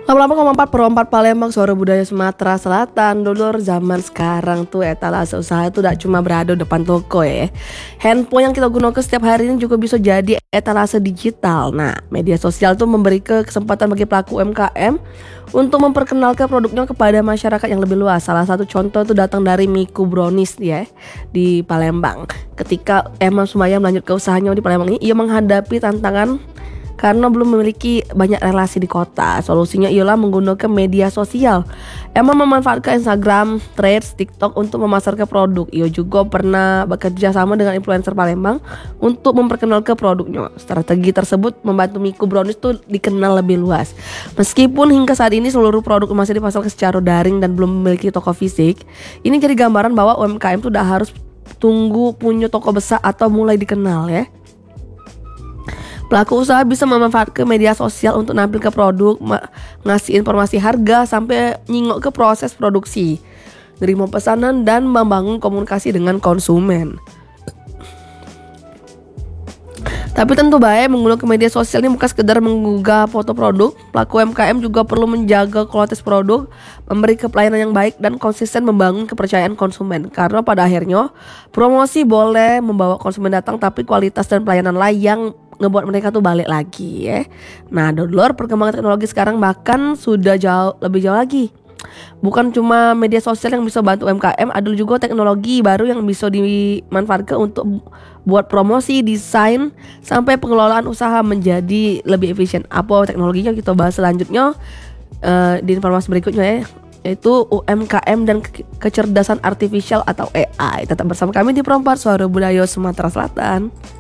88,4 per 4 Palembang, suara budaya Sumatera Selatan. Dulur, zaman sekarang tuh etalase usaha itu tidak cuma berada depan toko ya. Handphone yang kita gunakan setiap hari ini juga bisa jadi etalase digital. Nah, media sosial tuh memberi kesempatan bagi pelaku UMKM untuk memperkenalkan produknya kepada masyarakat yang lebih luas. Salah satu contoh itu datang dari Miku Brownies ya, di Palembang. Ketika Emma Sumaya melanjutkan usahanya di Palembang ini, ia menghadapi tantangan karena belum memiliki banyak relasi di kota. Solusinya ialah menggunakan media sosial. Emma memanfaatkan Instagram, Threads, TikTok untuk memasarkan produk. Ia juga pernah bekerja sama dengan influencer Palembang untuk memperkenalkan produknya. Strategi tersebut membantu Miku Brownies itu dikenal lebih luas. Meskipun hingga saat ini seluruh produk masih dipasarkan secara daring dan belum memiliki toko fisik, ini jadi gambaran bahwa UMKM itu udah harus tunggu punya toko besar atau mulai dikenal ya. Pelaku usaha bisa memanfaatkan media sosial untuk nampil ke produk, ngasih informasi harga, sampai nyingok ke proses produksi, nerima pesanan, dan membangun komunikasi dengan konsumen. Tapi tentu baik menggunakan media sosial ini bukan sekedar mengunggah foto produk. Pelaku UMKM juga perlu menjaga kualitas produk, memberi pelayanan yang baik, dan konsisten membangun kepercayaan konsumen. Karena pada akhirnya promosi boleh membawa konsumen datang, tapi kualitas dan pelayanan lah yang ngebuat mereka tuh balik lagi ya. Nah, dulur, perkembangan teknologi sekarang bahkan sudah lebih jauh lagi. Bukan cuma media sosial yang bisa bantu UMKM, ada juga teknologi baru yang bisa dimanfaatkan untuk buat promosi, desain, sampai pengelolaan usaha menjadi lebih efisien. Apa teknologinya kita bahas selanjutnya di informasi berikutnya ya, yaitu UMKM dan kecerdasan artifisial atau AI. Tetap bersama kami di Perempat Suara Budaya Sumatera Selatan.